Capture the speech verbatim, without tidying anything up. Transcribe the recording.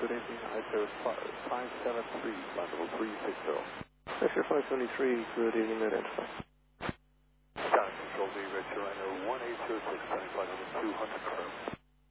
good evening. I S O five seven three, flight level three six zero. Vector five seventy-three, good evening, identify. Skyline Control, Bay Red Rhino one eight zero six, flight level two hundred, confirmed.